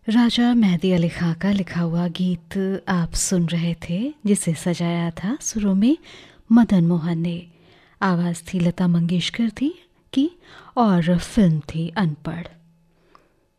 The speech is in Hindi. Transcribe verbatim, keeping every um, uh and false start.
राजा मेहदी अली खां का लिखा हुआ गीत आप सुन रहे थे, जिसे सजाया था सुरों में मदन मोहन ने। आवाज़ थी लता मंगेशकर थी की और फिल्म थी अनपढ़।